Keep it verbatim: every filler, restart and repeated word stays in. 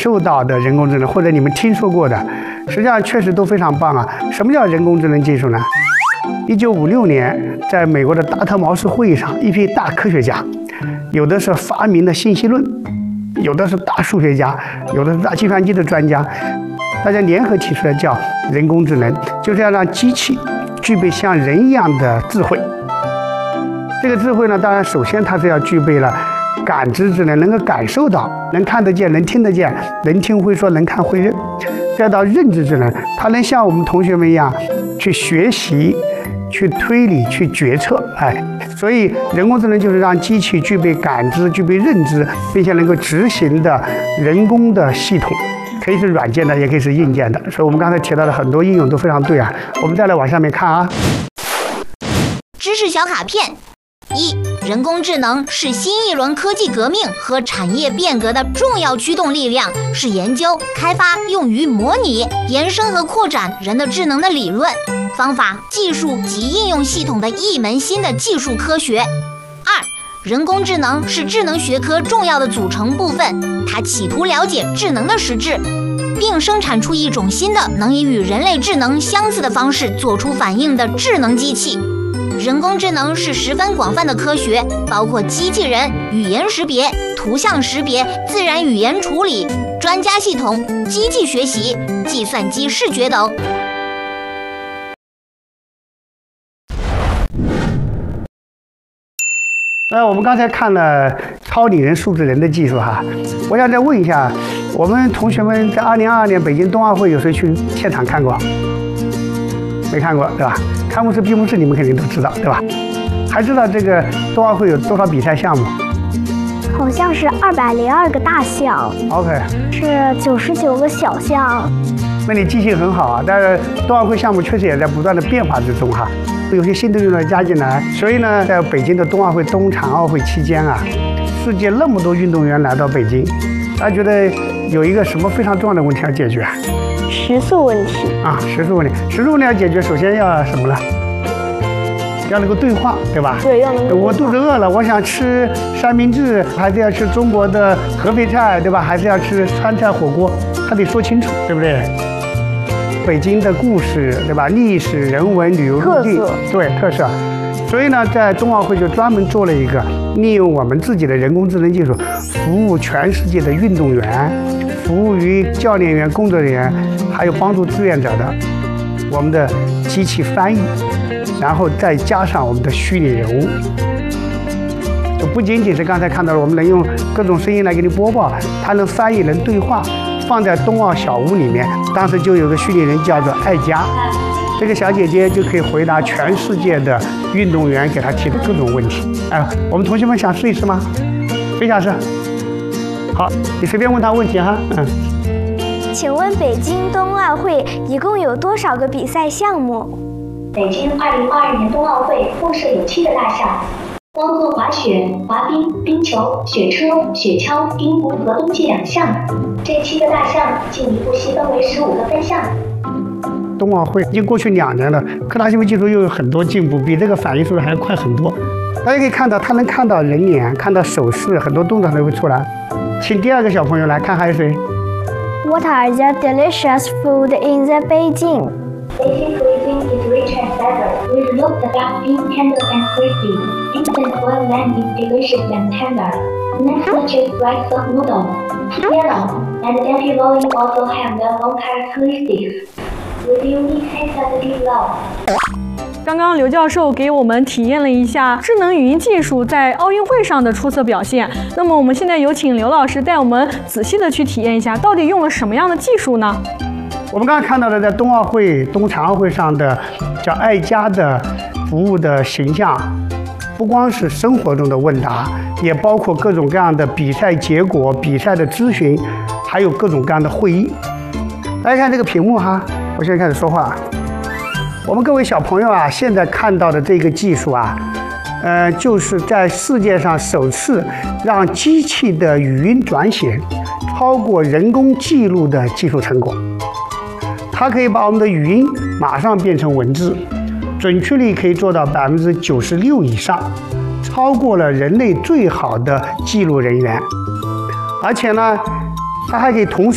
受到的人工智能，或者你们听说过的，实际上确实都非常棒啊。什么叫人工智能技术呢？一九五六年，在美国的达特茅斯会议上，一批大科学家，有的是发明的信息论，有的是大数学家，有的是大计算机的专家，大家联合提出来叫人工智能，就是要让机器具备像人一样的智慧。这个智慧呢，当然首先它是要具备了感知智能，能够感受到，能看得见，能听得见，能听会说，能看会认。再到认知智能，它能像我们同学们一样去学习、去推理、去决策。哎，所以人工智能就是让机器具备感知、具备认知，并且能够执行的人工的系统，可以是软件的，也可以是硬件的。所以我们刚才提到的很多应用都非常对啊。我们再来往下面看啊。 知识小卡片。一、人工智能是新一轮科技革命和产业变革的重要驱动力量，是研究、开发、用于模拟、延伸和扩展人的智能的理论、方法、技术及应用系统的一门新的技术科学。二、人工智能是智能学科重要的组成部分，它企图了解智能的实质，并生产出一种新的能以与人类智能相似的方式做出反应的智能机器。人工智能是十分广泛的科学，包括机器人、语言识别、图像识别、自然语言处理、专家系统、机器学习、计算机视觉等。 那我们刚才看了超拟人数字人的技术哈，我想再问一下，我们同学们在二零二二年北京冬奥会有谁去现场看过？没看过对吧？开幕式、闭幕式你们肯定都知道对吧？还知道这个冬奥会有多少比赛项目？ 好像是二百零二个大项 ，OK， 是九十九个小项。 那你记性很好啊，但是冬奥会项目确实也在不断的变化之中哈，有些新的运动员加进来，所以呢，在北京的冬奥会、冬残奥会期间啊，世界那么多运动员来到北京，大家觉得有一个什么非常重要的问题要解决？ 食宿问题啊，食宿问题，食宿问题要解决，首先要什么呢？要能够对话，对吧？ 对，要能够。 我肚子饿了，我想吃三明治，还是要吃中国的合肥菜，对吧？还是要吃川菜火锅，他得说清楚，对不对？北京的故事，对吧？历史、人文、旅游路径，对特色。所以呢，在冬奥会就专门做了一个利用我们自己的人工智能技术，服务全世界的运动员，服务于教练员、工作人员，还有帮助志愿者的我们的机器翻译，然后再加上我们的虚拟人物，就不仅仅是刚才看到了，我们能用各种声音来给你播报，它能翻译、能对话，放在冬奥小屋里面。当时就有个虚拟人叫做艾佳。这个小姐姐就可以回答全世界的运动员给她提的各种问题。哎，我们同学们想试一试吗？谁想试？好，你随便问她问题哈。嗯。 请问北京冬奥会一共有多少个比赛项目？ 北京二零二二年冬奥会共设有七个大项，包括滑雪、滑冰、冰球、雪车、雪橇、冰壶和冬季两项。这七个大项进一步细分为十五个分项。 冬奥会已经过去两年了，科大新闻技术又有很多进步，比这个反应速度还要快很多。大家可以看到，他能看到人脸，看到手势，很多动作都会出来。请第二个小朋友来看，还有谁 ？What are the delicious food in the Beijing? Beijing cuisine is rich and diverse. We look the duck being tender and crispy. Instant boiled lamb is delicious and tender. Snacks such as rice soft noodle, yellow, and dainty rolling also have their own characteristics. With unique taste and deep love. 刚刚刘教授给我们体验了一下智能语音技术在奥运会上的出色表现。那么我们现在有请刘老师带我们仔细的去体验一下，到底用了什么样的技术呢？ 我们刚刚看到的在冬奥会、冬残奥会上的叫艾佳的服务的形象，不光是生活中的问答，也包括各种各样的比赛结果、比赛的咨询，还有各种各样的会议。大家看这个屏幕哈，我现在开始说话。我们各位小朋友啊，现在看到的这个技术啊，呃，就是在世界上首次让机器的语音转写超过人工记录的技术成果。它可以把我们的语音马上变成文字，准确率可以做到百分之九十六以上，超过了人类最好的记录人员。而且呢，它还可以同时